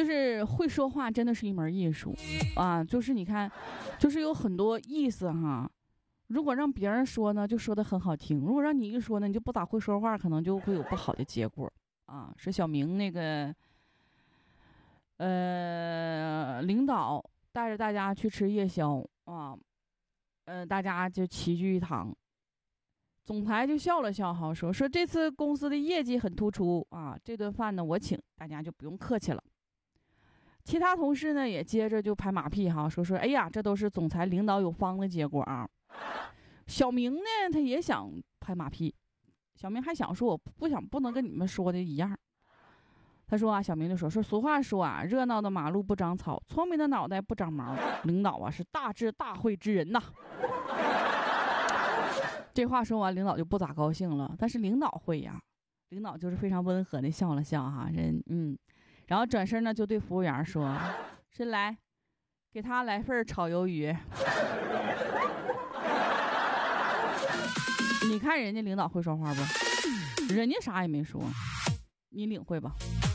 就是会说话真的是一门艺术啊，就是你看，就是有很多意思哈。如果让别人说呢，就说的很好听；如果让你一说呢，你就不咋会说话，可能就会有不好的结果啊。是小明那个，领导带着大家去吃夜宵啊，大家就齐聚一堂。总裁就笑了笑哈，说这次公司的业绩很突出啊，这顿饭呢我请，大家就不用客气了。其他同事呢也接着就拍马屁哈，说哎呀，这都是总裁领导有方的结果啊。小明呢他也想拍马屁，小明还想说我不能跟你们说的一样。他说啊，小明就说俗话说啊，热闹的马路不长草，聪明的脑袋不长毛。领导啊是大智大慧之人呐。这话说完，领导就不咋高兴了，但是领导会呀，领导就是非常温和的笑了笑哈，然后转身呢就对服务员说：“是来，给他来份炒鱿鱼。”你看人家领导会说话不？人家啥也没说，你领会吧？